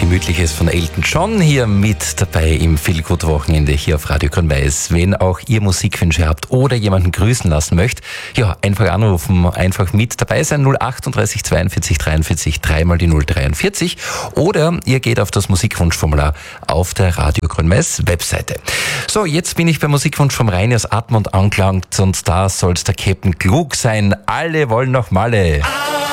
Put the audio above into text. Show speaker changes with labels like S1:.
S1: Gemütliches von Elton John hier mit dabei im Feel-Good-Wochenende hier auf Radio Grün-Weiß. Wenn auch ihr Musikwünsche habt oder jemanden grüßen lassen möchtet, ja, einfach anrufen, einfach mit dabei sein. 038 42 43 3 mal die 043 oder ihr geht auf das Musikwunschformular auf der Radio Grün-Weiß Webseite. So, jetzt bin ich beim Musikwunsch vom Reiners Admont angelangt und da soll's der Captain Klug sein. Alle wollen nach Malle.